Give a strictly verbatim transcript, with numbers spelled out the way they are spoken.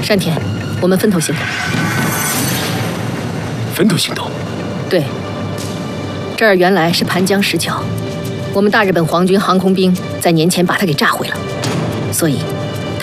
山田，我们分头行动。 分头行动？ 对，这儿原来是盘江石桥，我们大日本皇军航空兵在年前把它给炸毁了，所以